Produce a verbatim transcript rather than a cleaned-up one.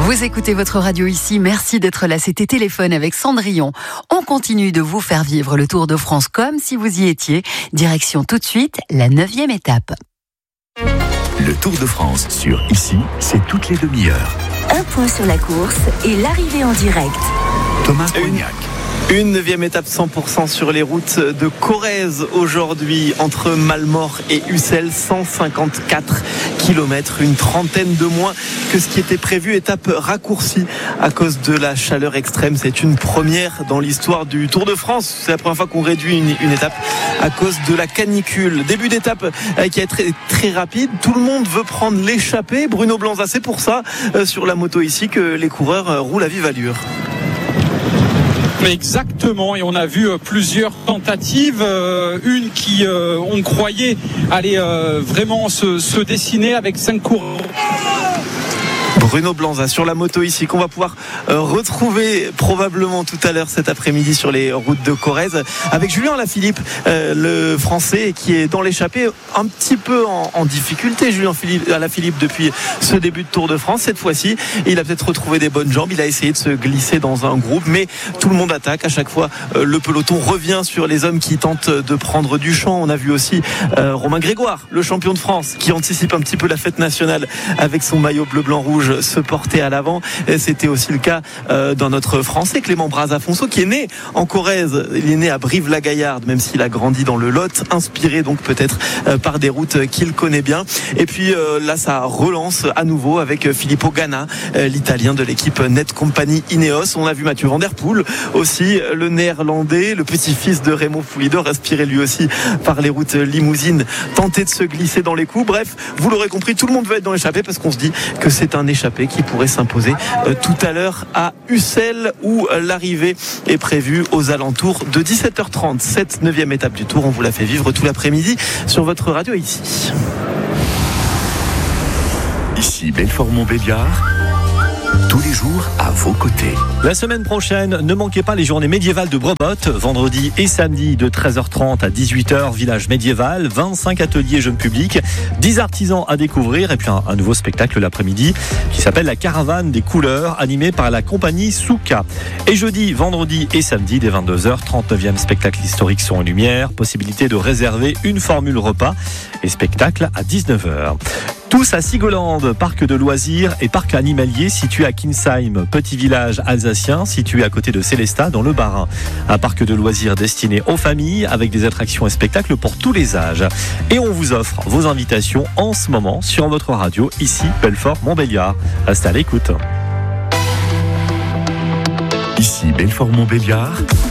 Vous écoutez votre radio ici, merci d'être là, c'était Téléphone avec Cendrillon. On continue de vous faire vivre le Tour de France comme si vous y étiez. Direction tout de suite, la neuvième étape. Le Tour de France sur Ici, c'est toutes les demi-heures. Un point sur la course et l'arrivée en direct. Thomas Cognac. Une neuvième étape cent pour cent sur les routes de Corrèze aujourd'hui entre Malmort et Ussel, cent cinquante-quatre kilomètres, une trentaine de moins que ce qui était prévu. Étape raccourcie à cause de la chaleur extrême. C'est une première dans l'histoire du Tour de France. C'est la première fois qu'on réduit une, une étape à cause de la canicule. Début d'étape qui est très, très rapide. Tout le monde veut prendre l'échappée. Bruno Blanza, c'est pour ça euh, sur la moto ici que les coureurs euh, roulent à vive allure. Exactement, et on a vu plusieurs tentatives, euh, une qui euh, on croyait allait euh, vraiment se, se dessiner avec cinq coureurs. Bruno Blanza sur la moto ici qu'on va pouvoir euh, retrouver probablement tout à l'heure cet après-midi sur les routes de Corrèze avec Julien Alaphilippe, euh, le français qui est dans l'échappée un petit peu en, en difficulté. Julien Alaphilippe depuis ce début de Tour de France, cette fois-ci il a peut-être retrouvé des bonnes jambes, il a essayé de se glisser dans un groupe mais tout le monde attaque à chaque fois. Euh, le peloton revient sur les hommes qui tentent de prendre du champ. On a vu aussi euh, Romain Grégoire, le champion de France, qui anticipe un petit peu la fête nationale avec son maillot bleu-blanc-rouge se porter à l'avant. C'était aussi le cas euh, d'un autre Français, Clément Brazafonso, qui est né en Corrèze. Il est né à Brive-la-Gaillarde, même s'il a grandi dans le Lot, inspiré donc peut-être euh, par des routes qu'il connaît bien. Et puis euh, là, ça relance à nouveau avec Filippo Ganna, euh, l'Italien de l'équipe Net Company Ineos. On a vu Mathieu Van Der Poel aussi, le Néerlandais, le petit-fils de Raymond Poulidor, inspiré lui aussi par les routes limousines, tenter de se glisser dans les coups. Bref, vous l'aurez compris, tout le monde veut être dans l'échappée parce qu'on se dit que c'est un échappé qui pourrait s'imposer euh, tout à l'heure à Ussel où euh, l'arrivée est prévue aux alentours de dix-sept heures trente. Cette neuvième étape du Tour, on vous la fait vivre tout l'après-midi sur votre radio ici. Ici Belfort-Montbéliard. Tous les jours à vos côtés. La semaine prochaine, ne manquez pas les journées médiévales de Brebotte, vendredi et samedi de treize heures trente à dix-huit heures, village médiéval, vingt-cinq ateliers jeunes publics, dix artisans à découvrir et puis un, un nouveau spectacle l'après-midi qui s'appelle la Caravane des couleurs, animé par la compagnie Souka. Et jeudi, vendredi et samedi dès vingt-deux heures, trente-neuvième spectacle historique son et lumière, possibilité de réserver une formule repas et spectacle à dix-neuf heures. Tous à Sigolande, parc de loisirs et parc animalier situé à Kinsheim, petit village alsacien situé à côté de Célestat dans le Bas-Rhin. Un parc de loisirs destiné aux familles avec des attractions et spectacles pour tous les âges. Et on vous offre vos invitations en ce moment sur votre radio, ici Belfort-Montbéliard. Restez à l'écoute. Ici Belfort-Montbéliard.